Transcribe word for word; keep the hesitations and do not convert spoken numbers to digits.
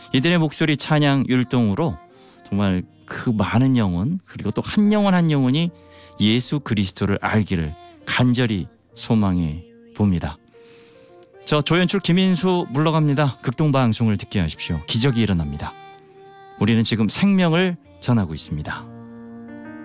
이들의 목소리 찬양 율동으로 정말 그 많은 영혼, 그리고 또 한 영혼 한 영혼이 예수 그리스도를 알기를 간절히 소망해 봅니다. 저 조연출 김인수 물러갑니다. 극동방송을 듣게 하십시오. 기적이 일어납니다. 우리는 지금 생명을 전하고 있습니다.